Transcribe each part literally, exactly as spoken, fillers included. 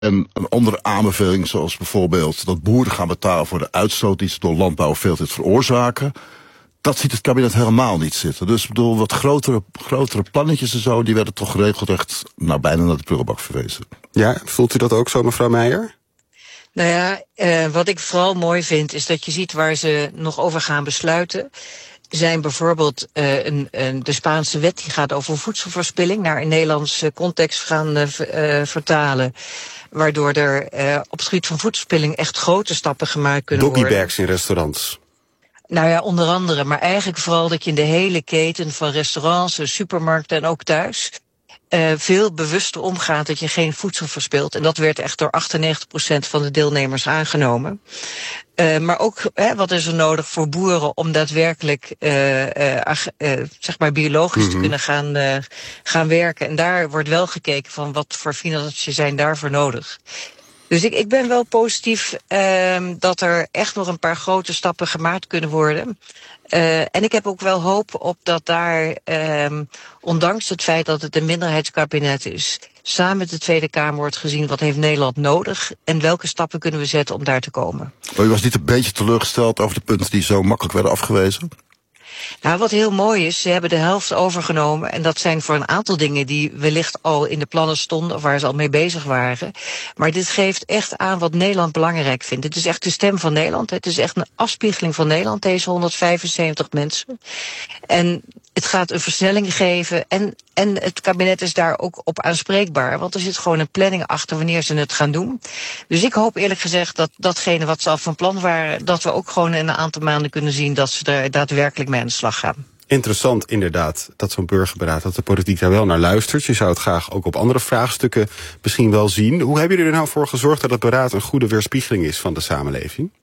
En een andere aanbeveling, zoals bijvoorbeeld dat boeren gaan betalen voor de uitstoot die ze door landbouw veel tijd veroorzaken. Dat ziet het kabinet helemaal niet zitten. Dus ik bedoel, wat grotere, grotere plannetjes en zo, die werden toch regelrecht nou, bijna naar de prullenbak verwezen. Ja, voelt u dat ook zo, mevrouw Meijer? Nou ja, eh, wat ik vooral mooi vind, is dat je ziet waar ze nog over gaan besluiten. Zijn bijvoorbeeld uh, een, een, de Spaanse wet die gaat over voedselverspilling naar een Nederlandse context gaan uh, uh, vertalen. Waardoor er uh, op het gebied van voedselverspilling echt grote stappen gemaakt kunnen worden. Doggybags in restaurants. Nou ja, onder andere, maar eigenlijk vooral dat je in de hele keten van restaurants, supermarkten en ook thuis Uh, veel bewuster omgaat dat je geen voedsel verspilt. En dat werd echt door achtennegentig procent van de deelnemers aangenomen. Uh, maar ook, hè, wat is er nodig voor boeren om daadwerkelijk uh, uh, ag, uh, zeg maar biologisch mm-hmm. te kunnen gaan, uh, gaan werken. En daar wordt wel gekeken van wat voor financiën zijn daarvoor nodig. Dus ik, ik ben wel positief uh, dat er echt nog een paar grote stappen gemaakt kunnen worden. Uh, en ik heb ook wel hoop op dat daar, um, ondanks het feit dat het een minderheidskabinet is, samen met de Tweede Kamer wordt gezien wat heeft Nederland nodig en welke stappen kunnen we zetten om daar te komen. Maar u was niet een beetje teleurgesteld over de punten die zo makkelijk werden afgewezen? Nou, wat heel mooi is, ze hebben de helft overgenomen. En dat zijn voor een aantal dingen die wellicht al in de plannen stonden of waar ze al mee bezig waren. Maar dit geeft echt aan wat Nederland belangrijk vindt. Het is echt de stem van Nederland. Het is echt een afspiegeling van Nederland, deze honderdvijfenzeventig mensen. En het gaat een versnelling geven en, en het kabinet is daar ook op aanspreekbaar. Want er zit gewoon een planning achter wanneer ze het gaan doen. Dus ik hoop eerlijk gezegd dat datgene wat ze al van plan waren, dat we ook gewoon in een aantal maanden kunnen zien dat ze er daadwerkelijk mee aan de slag gaan. Interessant inderdaad, dat zo'n burgerberaad, dat de politiek daar wel naar luistert. Je zou het graag ook op andere vraagstukken misschien wel zien. Hoe hebben jullie er nou voor gezorgd dat het beraad een goede weerspiegeling is van de samenleving?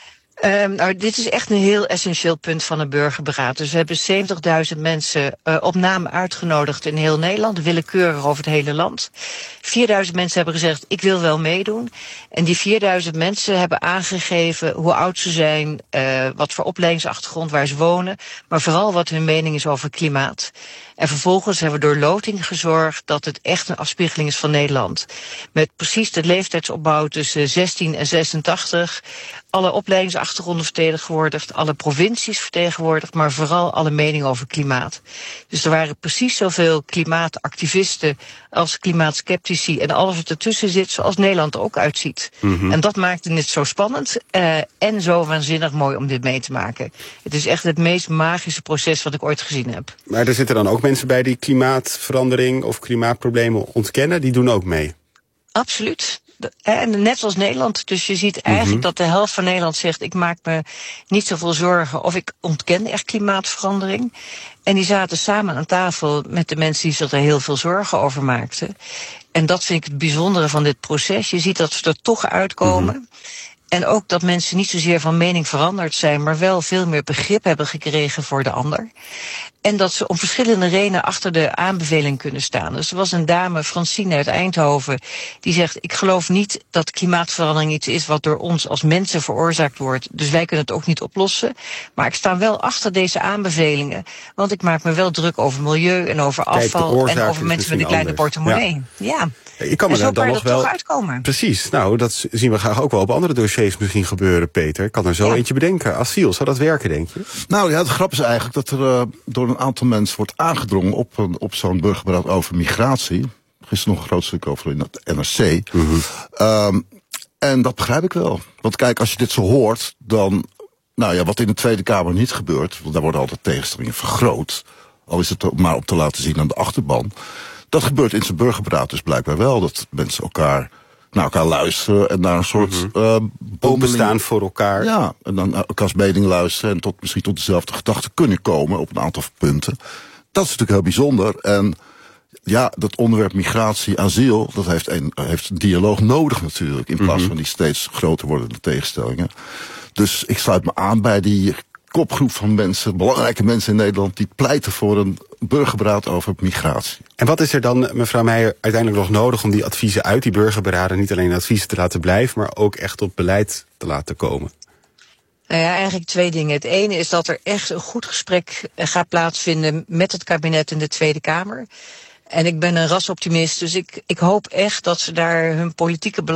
Um, nou, dit is echt een heel essentieel punt van een burgerberaad. Dus we hebben zeventigduizend mensen uh, op naam uitgenodigd in heel Nederland, willekeurig over het hele land. vierduizend mensen hebben gezegd, ik wil wel meedoen. En die vierduizend mensen hebben aangegeven hoe oud ze zijn, uh, wat voor opleidingsachtergrond, waar ze wonen, maar vooral wat hun mening is over klimaat. En vervolgens hebben we door loting gezorgd dat het echt een afspiegeling is van Nederland. Met precies de leeftijdsopbouw tussen zestien en zesentachtig. Alle opleidingsachtergronden vertegenwoordigd, alle provincies vertegenwoordigd, maar vooral alle meningen over klimaat. Dus er waren precies zoveel klimaatactivisten als klimaatskeptici en alles wat ertussen zit, zoals Nederland er ook uitziet. Mm-hmm. En dat maakte het zo spannend uh, en zo waanzinnig mooi om dit mee te maken. Het is echt het meest magische proces wat ik ooit gezien heb. Maar er zitten dan ook mensen bij die klimaatverandering of klimaatproblemen ontkennen, die doen ook mee? Absoluut. En net als Nederland. Dus je ziet eigenlijk mm-hmm. dat de helft van Nederland zegt, ik maak me niet zoveel zorgen of ik ontken echt klimaatverandering. En die zaten samen aan tafel met de mensen die zich er heel veel zorgen over maakten. En dat vind ik het bijzondere van dit proces. Je ziet dat ze er toch uitkomen. Mm-hmm. En ook dat mensen niet zozeer van mening veranderd zijn, maar wel veel meer begrip hebben gekregen voor de ander. En dat ze om verschillende redenen achter de aanbeveling kunnen staan. Dus er was een dame, Francine uit Eindhoven, die zegt, ik geloof niet dat klimaatverandering iets is wat door ons als mensen veroorzaakt wordt. Dus wij kunnen het ook niet oplossen. Maar ik sta wel achter deze aanbevelingen, want ik maak me wel druk over milieu en over afval. Kijk, en over mensen met een kleine anders. portemonnee. Ja. ja. Ik kan me en zo dan nog wel toch uitkomen. Precies, nou, dat zien we graag ook wel op andere dossiers misschien gebeuren, Peter. Ik kan er zo ja. eentje bedenken. Asiel, zou dat werken, denk je? Nou ja, het grap is eigenlijk dat er uh, door een aantal mensen wordt aangedrongen op, uh, op zo'n burgerberaad over migratie. Gisteren nog een groot stuk over in het N R C. Mm-hmm. Um, en dat begrijp ik wel. Want kijk, als je dit zo hoort, dan, nou ja, wat in de Tweede Kamer niet gebeurt, want daar worden altijd tegenstellingen vergroot, al is het maar om te laten zien aan de achterban. Dat gebeurt in zijn burgerberaad dus blijkbaar wel. Dat mensen elkaar naar elkaar luisteren en naar een soort mm-hmm. uh, openstaan voor elkaar. Ja, en dan naar elkaars mening luisteren en tot, misschien tot dezelfde gedachten kunnen komen op een aantal punten. Dat is natuurlijk heel bijzonder. En ja, dat onderwerp migratie, asiel, dat heeft een, heeft een dialoog nodig natuurlijk, in plaats mm-hmm. van die steeds groter wordende tegenstellingen. Dus ik sluit me aan bij die kopgroep van mensen, belangrijke mensen in Nederland, die pleiten voor een burgerberaad over migratie. En wat is er dan, mevrouw Meijer, uiteindelijk nog nodig om die adviezen uit die burgerberaden niet alleen adviezen te laten blijven, maar ook echt tot beleid te laten komen? Nou ja, eigenlijk twee dingen. Het ene is dat er echt een goed gesprek gaat plaatsvinden met het kabinet en de Tweede Kamer. En ik ben een rasoptimist, dus ik, ik hoop echt dat ze daar hun politieke